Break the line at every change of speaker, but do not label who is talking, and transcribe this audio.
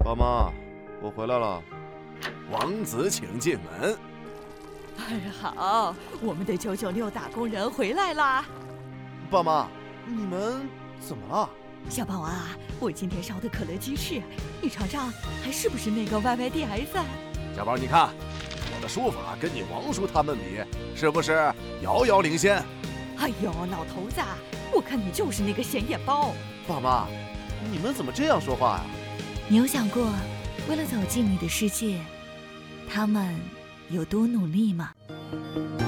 爸妈，我回来了。
王子请进门。
好，我们的996打工人回来啦！
爸妈，你们怎么了？
小宝啊，我今天烧的可乐鸡翅，你尝尝，还是不是那个 YYDS？
小宝，你看我的书法跟你王叔他们比，是不是遥遥领先？
哎呦，老头子，我看你就是那个显眼包。
爸妈，你们怎么这样说话呀？
你有想过，为了走进你的世界，他们有多努力吗？